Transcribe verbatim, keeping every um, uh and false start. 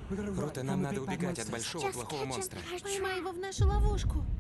Круто, нам надо убегать от большого плохого монстра. Поймай его в нашу ловушку.